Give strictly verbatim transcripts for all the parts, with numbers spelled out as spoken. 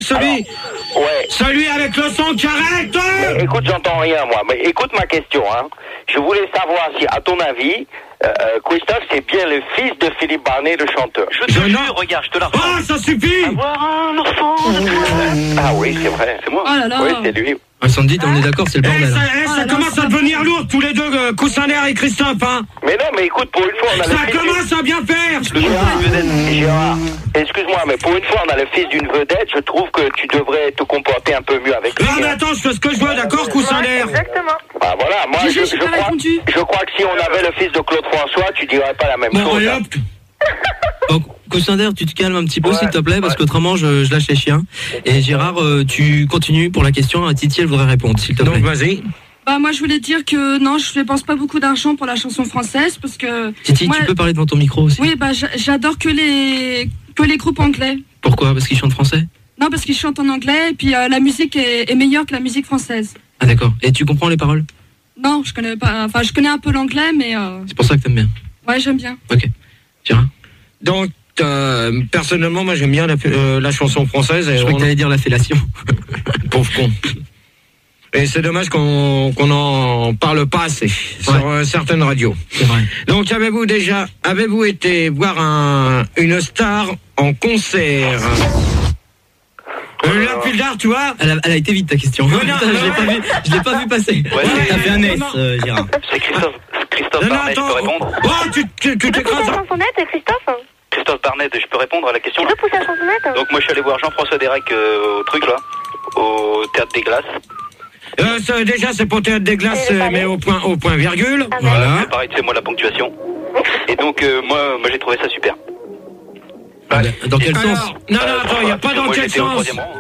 celui, Alors, ouais. celui avec le son qui arrête. Mais écoute, j'entends rien, moi. Mais écoute ma question, hein. Je voulais savoir si, à ton avis, euh, Christophe, c'est bien le fils de Philippe Barnet, le chanteur. Je te Je jure, non. regarde, je te la reprends. Ah, ça suffit. Avoir un enfant de toi. Ah oui, c'est vrai. C'est moi. Oh là là. Oui, c'est lui. Ah, Sandy, on est d'accord, c'est le Eh, bordel. ça, hein. eh, Oh ça là là, commence ça à devenir lourd, tous les deux, euh, Coussin-L'air et Christophe, hein. Mais non, mais écoute, pour une fois, on a Ça le fils d'une- commence à bien faire. Gérard, Gérard, excuse-moi, mais pour une fois, on a le fils d'une vedette. Je trouve que tu devrais te comporter un peu mieux avec lui. Non, mais hein. attends, je fais ce que je veux, d'accord, Coussin-L'air. Exactement. Bah voilà, moi, Gigi, je, j'ai je pas crois, répondu. je crois que si on avait le fils de Claude François, tu dirais pas la même Bon, chose. et hein. hop. Bon, Coussin d'air, tu te calmes un petit peu, Ouais, s'il te plaît, parce ouais. qu'autrement, je, je lâche les chiens. Et Gérard, euh, tu continues pour la question. Titi, elle voudrait répondre, s'il te plaît. Donc, vas-y. Bah moi je voulais dire que non, je dépense pas beaucoup d'argent pour la chanson française parce que Titi, moi, tu peux parler devant ton micro aussi. oui bah j'a- j'adore que les que les groupes anglais. Pourquoi? Parce qu'ils chantent français? Non parce qu'ils chantent en anglais et puis euh, la musique est, est meilleure que la musique française. Ah d'accord. Et tu comprends les paroles? Non, je connais pas. Enfin je connais un peu l'anglais mais euh, C'est pour ça que t'aimes bien. ouais j'aime bien. Ok. Gérard? Donc, euh, personnellement, moi, j'aime bien la, euh, la chanson française. Et Je crois on- que t'allais dire la fellation. Pauvre con. Et c'est dommage qu'on qu'on en parle pas assez sur euh, certaines radios. C'est vrai. Donc, avez-vous déjà, avez-vous été voir un, une star en concert? Euh, la pile d'art, tu vois? Elle a, elle a été vite ta question. Non, non, Putain, je l'ai non, pas vu, je l'ai pas vu passer. Ouais, c'est- T'as fait un S, non. euh, Gérard. C'est Christophe, Christophe Non, non, Barnet, je attends. peux répondre. Oh, tu, tu, tu Tu peux t'écrases. pousser la chansonnette, Christophe? Christophe Barnet, je peux répondre à la question Tu là. peux pousser la chansonnette? Donc moi je suis allé voir Jean-François Derek euh, au truc là, au Théâtre des Glaces. Euh, ça, déjà, c'est pour Théâtre des Glaces, Et le euh, mais ballet. au point, au point virgule. Ah, Voilà. C'est pareil, tu sais moi la ponctuation. Et donc euh, moi, moi j'ai trouvé ça super. Ah, Dans quel Alors, sens? non, non, attends, il n'y a pas dans Moi, quel j'étais au sens. troisième rang.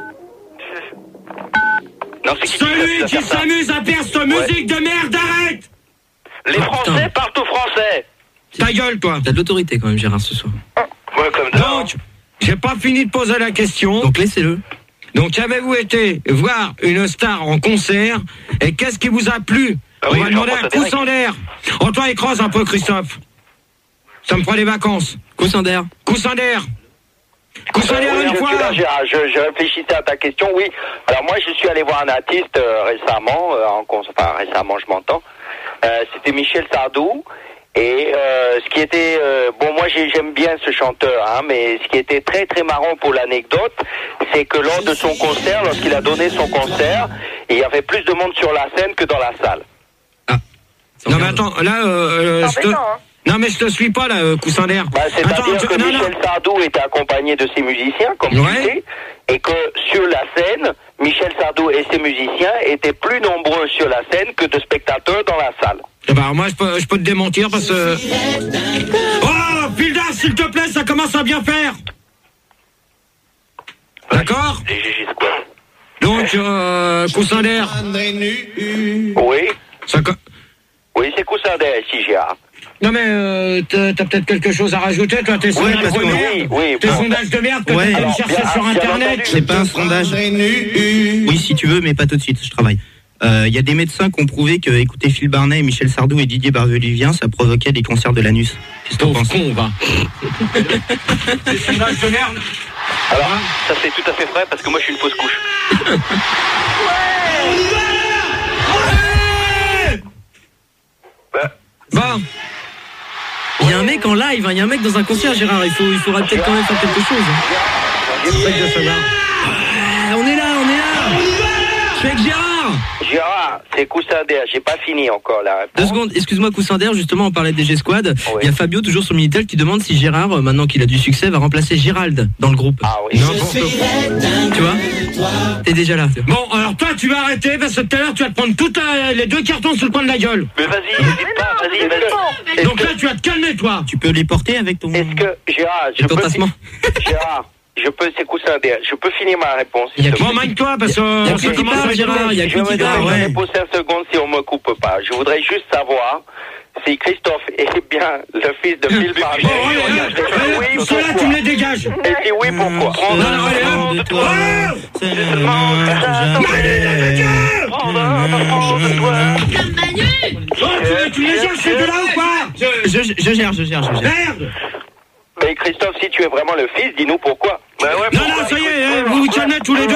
Non, c'est qui qui Celui va qui faire ça? s'amuse à faire cette musique de merde, arrête! Les Oh, Français putain. parlent au français. Ta gueule, toi. T'as de l'autorité quand même, Gérard, ce soir. Ouais, comme ça. Donc, j'ai pas fini de poser la question. Donc laissez-le. Donc, avez-vous été voir une star en concert et qu'est-ce qui vous a plu? Ah On oui, va demander à Jean-François Derek. Coussin-L'air. Oh, toi, écrase un peu, Christophe. Ça me fera des vacances. Coussin d'air. Coussin-L'air. Coussin-L'air Oui, une je fois. suis là, Gérard. Je, je réfléchissais à ta question, oui. Alors moi, je suis allé voir un artiste euh, récemment, euh, en con- enfin récemment, je m'entends. Euh, C'était Michel Sardou. Et euh, ce qui était, euh, bon, moi j'ai- j'aime bien ce chanteur, hein, mais ce qui était très très marrant pour l'anecdote, c'est que lors de son concert, lorsqu'il a donné son concert, il y avait plus de monde sur la scène que dans la salle. Ça Non, mais regarde. attends, là, euh, euh, C'est je te... embêtant, hein. Non, mais je te suis pas, là, euh, Coussin-L'air. Bah, C'est-à-dire je- que non, Michel non. Sardou était accompagné de ses musiciens, comme Ouais. tu sais, et que sur la scène, Michel Sardou et ses musiciens étaient plus nombreux sur la scène que de spectateurs dans la salle. Eh ben, moi, je peux, je peux te démentir parce que... Oh, Pilda, s'il te plaît, ça commence à bien faire. D'accord? Les Gigi Squad. Donc, euh, Coussin-L'air, Oui, ça... co- oui, c'est Coussin d'air ici, Gérard. Non, mais euh, t'as t'as peut-être quelque chose à rajouter, toi, tes sondages parce de que- merde, oui, oui, tes bon. sondages de merde que Ouais. t'as été me Alors, chercher bien- sur bien Internet. entendu. C'est pas un sondage. Oui, si tu veux, mais pas tout de suite, je travaille. Il y a des médecins qui ont prouvé que écouter Phil Barnet, Michel Sardou et Didier Barbelivien, ça provoquait des cancers de l'anus. Qu'est-ce que t'en Pauvre penses? con, va. Tes sondages de merde. Alors, ça c'est tout à fait vrai parce que moi je suis une fausse couche. Bon, Il y a un mec en live, hein, il y a un mec dans un concert, Gérard. Il, faut, il faudra peut-être quand même faire quelque chose. hein. j'ai pas de savoir. Ah, on est là, on est là. Je suis avec Gérard. Gérard, c'est Coussin d'air, j'ai pas fini encore là. Deux secondes, excuse-moi Coussin d'air, justement on parlait des G-Squad. Oui. Il y a Fabio toujours sur Minitel qui demande si Gérard, euh, maintenant qu'il a du succès, va remplacer Gérald dans le groupe. Ah oui. N'importe quoi. Tu vois? T'es déjà là. Bon, alors toi, tu vas arrêter parce que tout à l'heure, tu vas te prendre toutes euh, les deux cartons sur le coin de la gueule. Mais vas-y, n'hésite pas, vas-y, vas-y. Donc là, tu vas te calmer, toi. Tu peux les porter avec ton... Est-ce que, Gérard, je ton peux, tassement. Gérard, je peux, c'est Coussin d'air, je peux finir ma réponse. Il y a s'il te Bon, plaît. magne-toi parce Il y a que que ça qui commence parle, à être Gérard, long. il y a Je que me qui parle, donne ouais. pour cinq secondes si on me coupe pas. Je voudrais juste savoir si Christophe est bien le fils de Phil Barnet. Bon, allez, allez, allez, Oui, ceux-là, tu pourquoi? me les dégages. Et si oui, pourquoi? Non, non, allez, hop. de toi, Ouais. c'est le nom Oh, tu, tu les gères, ces deux-là ou pas? je, je, je gère, je gère, je gère. Merde. Mais Christophe, si tu es vraiment le fils, dis-nous pourquoi. Bah ouais, Non, pourquoi? non, ça y est, hein, vous vous calmez tous les deux.